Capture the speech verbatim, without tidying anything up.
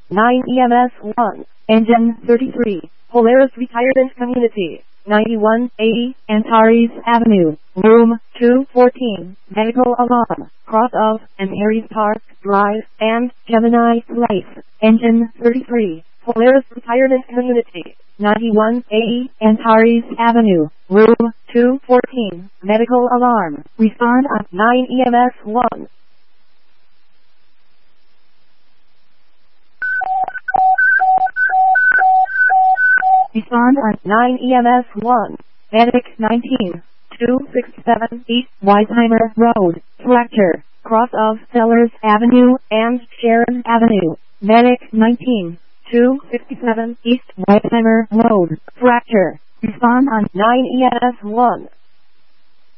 nine E M S one. Engine thirty-three. Polaris Retirement Community. ninety-one eighty Antares Avenue, Room two fourteen, Medical Alarm, cross of Antares Park Drive and Gemini Place. Engine thirty-three, Polaris Retirement Community, ninety-one eighty Antares Avenue, Room two fourteen, Medical Alarm. Respond at nine E M S one. Respond at nine E M S one. Medic nineteen, two sixty-seven East Weisheimer Road, Fracture, cross of Sellers Avenue and Sharon Avenue. Medic nineteen, two sixty-seven East Weisheimer Road, Fracture. Respond on nine E M S one.